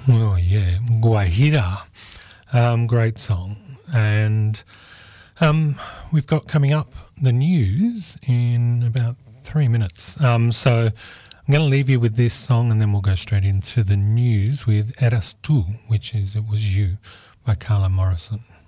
Oh, yeah, Guajira. Great song. And we've got coming up the news in about 3 minutes. So I'm going to leave you with this song and then we'll go straight into the news with Eras Tu, which is It Was You by Carla Morrison.